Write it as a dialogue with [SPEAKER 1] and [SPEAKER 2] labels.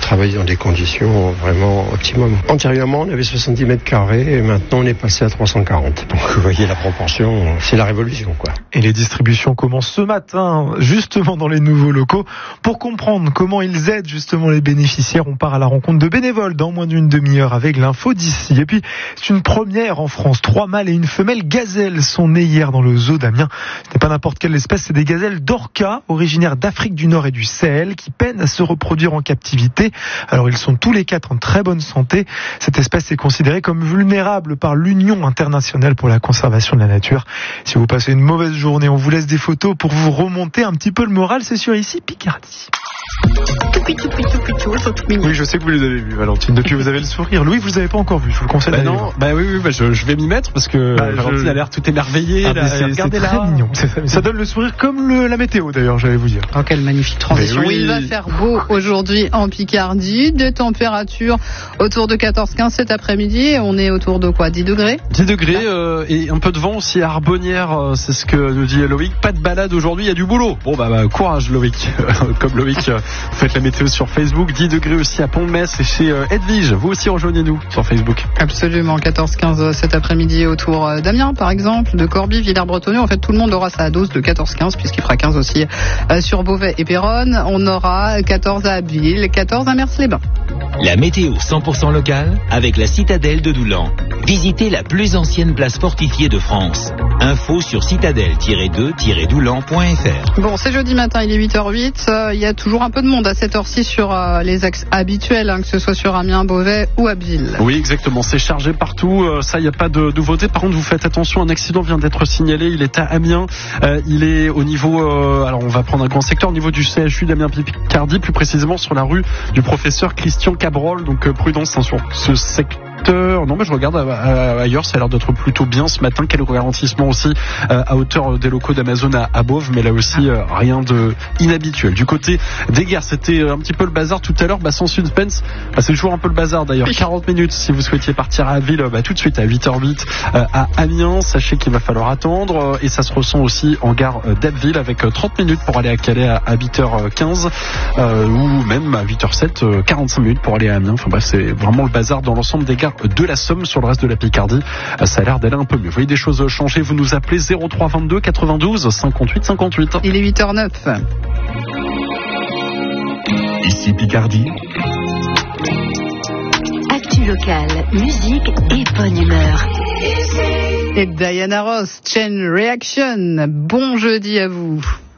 [SPEAKER 1] travaille dans des conditions vraiment optimum. Antérieurement, on avait 70 mètres carrés et maintenant on est passé à 340. Donc vous voyez la proportion, c'est la révolution, quoi.
[SPEAKER 2] Et les distributions commencent ce matin, justement dans les nouveaux locaux. Pour comprendre comment ils aident justement les bénéficiaires, on part à la rencontre de bénévoles dans moins d'une demi-heure avec l'info d'ici. Et puis, c'est une première en France. 3 mâles et une femelle gazelle sont nés hier dans le zoo d'Amiens. Ce n'est pas n'importe quelle espèce, c'est des gazelles d'Orca, originaires d'Afrique du Nord et du Sahel, qui peinent à se reproduire en captivité. Alors, ils sont tous les 4 en très bonne santé. Cette espèce est considérée comme vulnérable par l'Union internationale pour la conservation de la nature. Si vous passez une mauvaise journée, on vous laisse des photos pour vous remonter un petit peu le moral. C'est sur ici, Picardie. Oui, je sais que vous les avez vus, Valentine. Depuis, vous avez le sourire. Louis, vous les avez pas encore vus. Je vous le conseille.
[SPEAKER 3] Je vais m'y mettre parce que Valentine a l'air tout émerveillée.
[SPEAKER 2] C'est très mignon. Ça donne le sourire comme la météo, d'ailleurs, j'allais vous dire.
[SPEAKER 4] Oh, quelle magnifique transition.
[SPEAKER 2] Oui.
[SPEAKER 4] Il va faire beau aujourd'hui en Picardie. Des températures autour de 14-15 cet après-midi. On est autour de quoi, 10 degrés
[SPEAKER 3] 10 degrés et un peu de vent aussi à Arbonnières. C'est ce que nous dit Loïc. Pas de balade aujourd'hui, il y a du boulot. Bon, courage, Loïc. Comme Loïc, faites la météo sur Facebook. 10 degrés aussi à Pont-de-Metz et chez Edwige. Vous aussi, rejoignez-nous sur Facebook.
[SPEAKER 4] Absolument. 14-15 cet après-midi autour d'Amiens, par exemple, de Corbie, Villers-Bretonneux. En fait, tout le monde aura sa dose de 14-15 puisqu'il fera 15 aussi sur Beauvais et Péronne. On aura 14 à Abbeville, 14 à Mers-les-Bains.
[SPEAKER 5] La météo 100% locale avec la citadelle de Doulan. Visitez la plus ancienne place fortifiée de France. Info sur citadelle-2-doulan.fr.
[SPEAKER 4] Bon, c'est jeudi matin, il est 8h08. Il y a toujours un peu de monde à cette heure-ci sur les axes habituels, que ce soit sur Amiens, Beauvais ou Abbeville.
[SPEAKER 3] Oui, exactement. C'est chargé partout. Ça, il n'y a pas de nouveauté. Par contre, vous faites attention. Un accident vient d'être signalé. Il est à Amiens. Il est au niveau... alors, on va prendre un grand secteur au niveau du CHU d'Amiens-Picardie, plus précisément sur la rue du professeur Christian Cabrol. Donc, prudence sur ce secteur. Non, mais je regarde ailleurs, ça a l'air d'être plutôt bien ce matin. Quel ralentissement aussi à hauteur des locaux d'Amazon à Beauvais, mais là aussi rien de inhabituel. Du côté des gares, c'était un petit peu le bazar tout à l'heure, sans suspense. C'est toujours un peu le bazar d'ailleurs. 40 minutes si vous souhaitiez partir à Abbeville, tout de suite à 8h08 à Amiens. Sachez qu'il va falloir attendre et ça se ressent aussi en gare d'Abbeville avec 30 minutes pour aller à Calais à 8h15 ou même à 8h07, 45 minutes pour aller à Amiens. Enfin bref, c'est vraiment le bazar dans l'ensemble des gares de la Somme. Sur le reste de la Picardie, ça a l'air d'aller un peu mieux. Vous voyez des choses changer, vous nous appelez 03 22 92 58 58.
[SPEAKER 4] Il est 8h09.
[SPEAKER 5] Ici Picardie.
[SPEAKER 6] Actu locale, musique et bonne humeur.
[SPEAKER 4] Et Diana Ross, Chain Reaction. Bon jeudi à vous.